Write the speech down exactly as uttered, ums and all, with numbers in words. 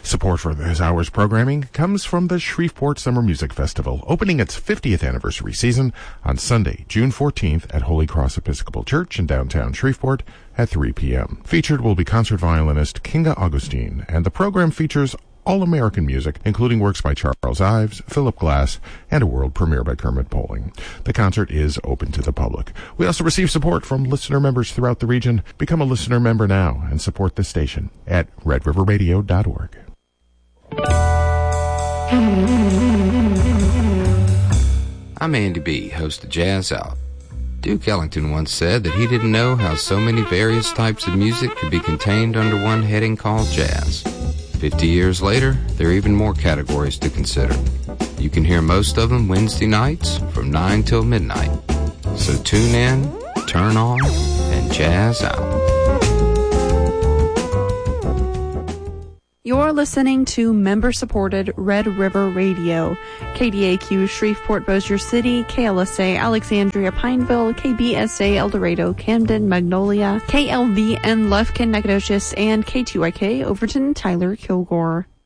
Support for this hour's programming comes from the Shreveport Summer Music Festival, opening its fiftieth anniversary season on Sunday, June fourteenth at Holy Cross Episcopal Church in downtown Shreveport at three p.m. Featured will be concert violinist Kinga Augustine, and the program features all-American music, including works by Charles Ives, Philip Glass, and a world premiere by Kermit Poling. The concert is open to the public. We also receive support from listener members throughout the region. Become a listener member now and support the station at red river radio dot org. I'm Andy B., host of Jazz Out. Duke Ellington once said that he didn't know how so many various types of music could be contained under one heading called jazz. Fifty years later, there are even more categories to consider. You can hear most of them Wednesday nights from nine till midnight. So tune in, turn on, and jazz out. You're listening to member-supported Red River Radio. K D A Q Shreveport Bossier City, K L S A Alexandria Pineville, K B S A El Dorado Camden Magnolia, K L V N Lufkin Nacogdoches, and K two I K Overton Tyler Kilgore.